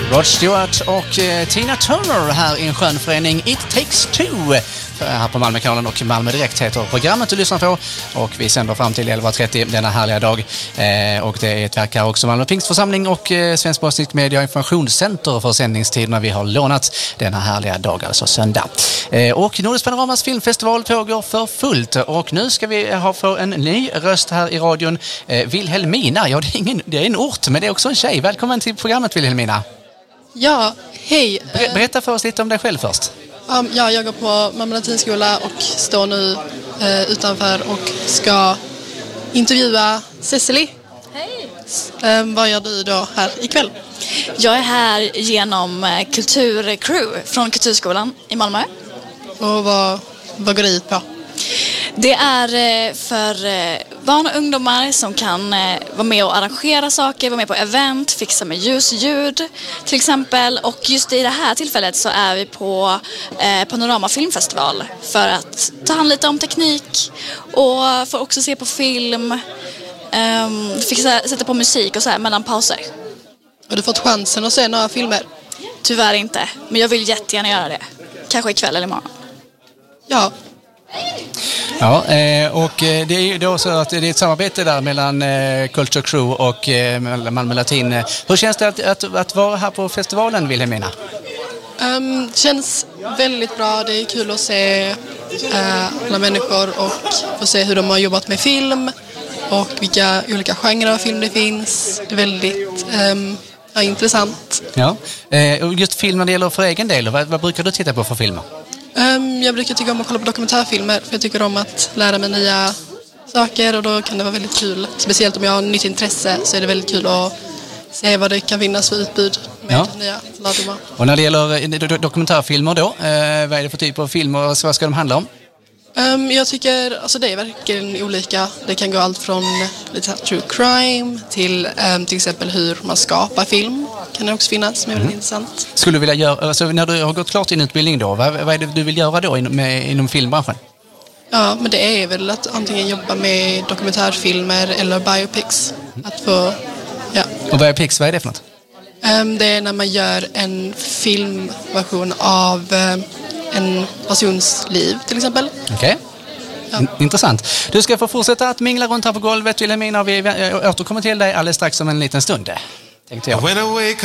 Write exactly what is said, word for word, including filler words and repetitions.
Rod Stewart och eh, Tina Turner här i en skön förening. It Takes Two här på Malmökanalen, och Malmö Direkt heter programmet du lyssnar på, och vi sänder fram till elva trettio denna härliga dag, eh, och det är ett verk här också Malmö Pingstförsamling och eh, Svensk Bosnisk Media Informationscenter för sändningstiderna vi har lånat denna härliga dag, alltså söndag. Eh, och Nordisk Panoramas filmfestival pågår för fullt, och nu ska vi ha få en ny röst här i radion, eh, Wilhelmina. Ja, det är, ingen, det är en ort, men det är också en tjej. Välkommen till programmet, Wilhelmina. Ja, hej. Ber- berätta för oss lite om dig själv först. Um, ja, jag går på Malmö Latinskola och står nu eh, utanför och ska intervjua Cecily. Hej! Um, vad gör du då här ikväll? Jag är här genom eh, Kulturcrew från Kulturskolan i Malmö. Och vad, vad går det ut på? Det är eh, för eh, barn och ungdomar som kan eh, vara med och arrangera saker, vara med på event, fixa med ljus och ljud till exempel. Och just i det här tillfället så är vi på eh, Panorama Filmfestival för att ta hand lite om teknik och få också se på film, eh, fixa, sätta på musik och så här mellan pauser. Har du fått chansen att se några filmer? Tyvärr inte, men jag vill jättegärna göra det. Kanske ikväll eller imorgon. Ja. Ja, eh, och det är ju då så att det är ett samarbete där mellan eh, Culture Crew och eh, Malmö Latin. Hur känns det att, att, att vara här på festivalen, Wilhelmina? Um, det känns väldigt bra. Det är kul att se uh, alla människor och få se hur de har jobbat med film och vilka olika genrer av film det finns. Det är väldigt um, ja, intressant. Ja, eh, och just film när det gäller för egen del, vad, vad brukar du titta på för filmer? Um, jag brukar tycka om att kolla på dokumentärfilmer, för jag tycker om att lära mig nya saker, och då kan det vara väldigt kul. Speciellt om jag har nytt intresse så är det väldigt kul att se vad det kan finnas för utbud med Ja. nya lärdomar. Och när det gäller do- dokumentärfilmer då, eh, vad är det för typ av filmer och vad ska de handla om? Um, jag tycker, alltså det är verkligen olika. Det kan gå allt från lite true crime till um, till exempel hur man skapar film. Kan det också finnas, som är väldigt intressant. Skulle du vilja göra, alltså när du har gått klart din utbildning då, vad, vad är det du vill göra då inom, med, inom filmbranschen? Ja, men det är väl att antingen jobba med dokumentärfilmer eller biopics. Att få, ja. Och biopics, vad är det för något? Um, det är när man gör en filmversion av um, en persons liv, till exempel. Okej. Okay. Ja. Intressant. Du ska få fortsätta att mingla runt här på golvet, Wilhelmina, och vi återkommer till dig alldeles strax om en liten stund, tänkte jag.